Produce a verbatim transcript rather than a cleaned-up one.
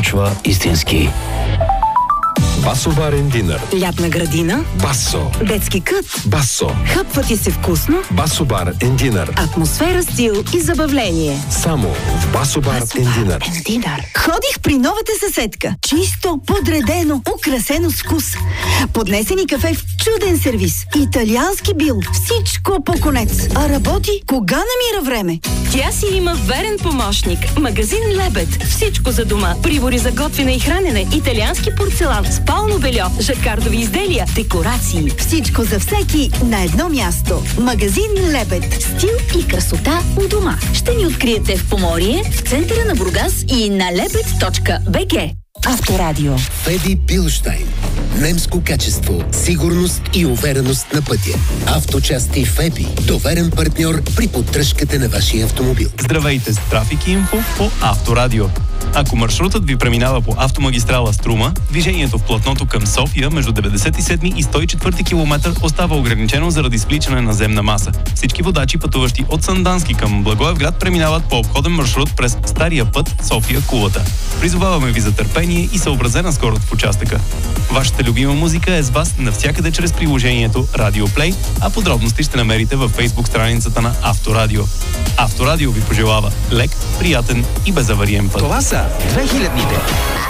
започва истински. Басо барен динър. Лятна градина. Басо. Детски кът. Басо. Хъпва ти се вкусно. Басо бар ен динър. Атмосфера, стил и забавление. Само в Басо бар ен динър. Ходих при новата съседка. Чисто, подредено, украсено с вкус. Поднесени кафе в чуден сервис. Италиански бил. Всичко по конец. А работи кога намира време? Тя си има верен помощник. Магазин Лебед. Всичко за дома. Прибори за готвене и хранене. Италиански порцелан. Спално бельо. Жакардови изделия. Декорации. Всичко за всеки на едно място. Магазин Лебед. Стил и красота у дома. Ще ни откриете в Поморие, в центъра на Бургас и на лебед точка би джи. Авторадио. Феби Билштайн. Немско качество, сигурност и увереност на пътя. Авточасти Феби. Доверен партньор при поддръжката на вашия автомобил. Здравейте с Трафик Инфо по Авторадио. Ако маршрутът ви преминава по автомагистрала Струма, движението в платното към София между деветдесет и седми и сто и четвърти километър остава ограничено заради свличане на земна маса. Всички водачи, пътуващи от Сандански към Благоевград, преминават по обходен маршрут през стария път София-Кулата. Призоваваме ви за търпение и съобразена скорост в участъка. Вашата любима музика е с вас навсякъде чрез приложението Radio Play, а подробности ще намерите във Facebook страницата на Авторадио. Авторадио ви пожелава лек, приятен и безавариен път. Това са две хилядните.